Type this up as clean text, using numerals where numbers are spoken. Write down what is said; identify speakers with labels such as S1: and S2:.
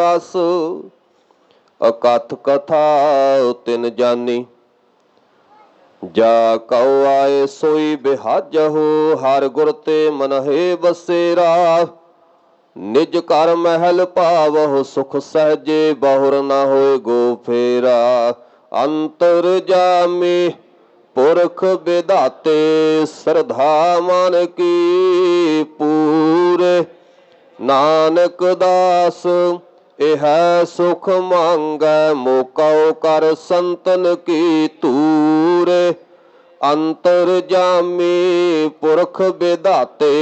S1: ਰਸ, ਅਕਥ ਕਥਾ ਤਿਨ ਜਾਨੀ। ਜਾ ਕਉ ਆਏ ਸੋਈ ਬਿਹਾਜਹੁ, ਹਰ ਗੁਰ ਤੇ ਮਨਹਿ ਬਸੇਰਾ। ਨਿਜ ਘਰ ਮਹਿਲ ਪਾਵਹੁ, ਸੁਖ ਸਹਜੇ ਬਹੁਰ ਨ ਹੋਏ ਗੋ ਫੇਰਾ। ਅੰਤਰ ਜਾਮੀ ਪੁਰਖ ਵਿਧਾਤੇ, ਸਰਧਾ ਮਨ ਕੀ ਪੂਰੇ। ਨਾਨਕ ਦਾਸ ਇਹ ਸੁਖ ਮੰਗੈ, ਮੋਕਉ ਕਰ ਸੰਤਨ ਕੀ ਧੂਰੇ। ਅੰਤਰ ਜਾਮੀ ਪੁਰਖ ਵਿਧਾਤੇ,